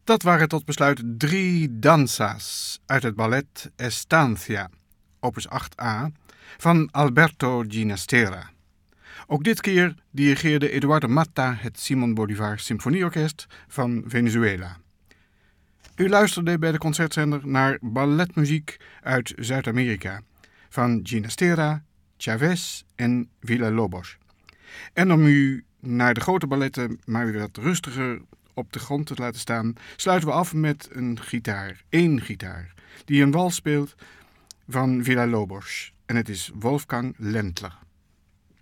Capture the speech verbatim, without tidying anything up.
Dat waren tot besluit drie danzas uit het ballet Estancia, opus acht a, van Alberto Ginastera. Ook dit keer dirigeerde Eduardo Matta het Simón Bolívar Symfonieorkest van Venezuela. U luisterde bij de concertzender naar balletmuziek uit Zuid-Amerika van Ginastera, Chávez en Villa-Lobos. En om u naar de grote balletten maar weer wat rustiger op de grond te laten staan, sluiten we af met een gitaar, één gitaar, die een wals speelt van Villa-Lobos. En het is Wolfgang Ländler.